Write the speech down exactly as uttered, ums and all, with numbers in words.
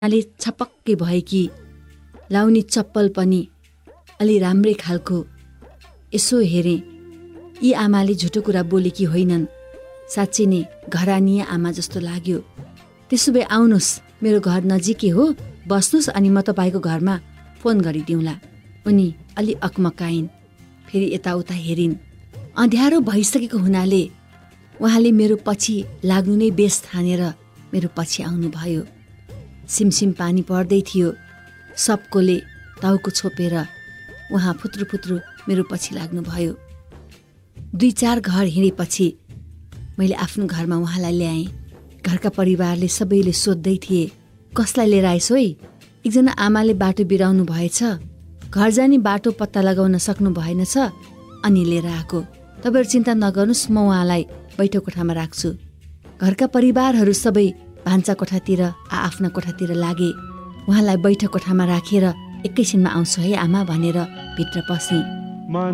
आले छपक्कै भएकी, लाउने चप्पल पनि अलि राम्रै खालको। यसो हेरेँ, यी आमाले झुटो कुरा बोलेकी होइनन्, साँच्चै नै घरानीय आमा जस्तो लाग्यो। त्यसो भए आउनुहोस्, मेरो घर नजिकै हो, बस्नुहोस् अनि म तपाईँको घरमा फोन गरिदिउँला। उनी अलि अकमकाइन्, फेरि यताउता हेरिन्। अँध्यारो भइसकेको हुनाले उहाँले मेरो पछि लाग्नु नै बेस ठानेर मेरो पछि आउनुभयो। सिमसिम पानी पर्दै थियो। सबकोले टाउको छोपेर उहाँ फुत्रु फुत्रु मेरो पछि लाग्नुभयो। दुई चार घर हिँडेपछि मैले आफ्नो घरमा उहाँलाई ल्याएँ। घरका परिवारले सबैले सोध्दै थिए, कसलाई लिएर आइस् है? एकजना आमाले बाटो बिराउनु भएछ, घर जाने बाटो पत्ता लगाउन सक्नु भएनछ, अनि लिएर आएको। तपाईँहरू चिन्ता नगर्नुहोस्, म उहाँलाई बैठक कोठामा राख्छु। घरका परिवारहरू सबै भान्सा कोठातिर आआफ्ना कोठातिर लागे। उहाँलाई बैठक कोठामा राखेर एकैछिनमा आउँछु है आमा भनेर भित्र पसेँ।